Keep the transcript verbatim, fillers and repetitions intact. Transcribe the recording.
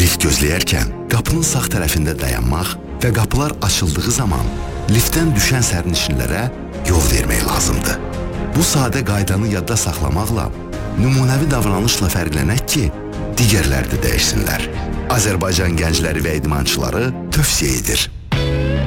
Lift gözləyərkən qapının sağ tərəfində dayanmaq və qapılar açıldığı zaman liftdən düşən sərnişinlərə yol vermək lazımdır. Bu sadə qaydanı yadda saxlamaqla nümunəvi davranışla fərqlənək ki, digərləri də dəyişsinlər. Azərbaycan gəncləri və idmançıları tövsiyə edir.